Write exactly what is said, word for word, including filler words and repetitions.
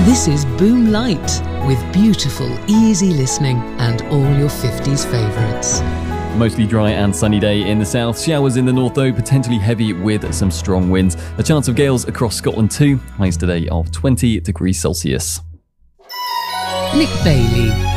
This is Boom Light, with beautiful, easy listening and all your fifties favourites. Mostly dry and sunny day in the south. Showers in the north though, potentially heavy with some strong winds. A chance of gales across Scotland too. Highs today of twenty degrees Celsius. Nick Bailey.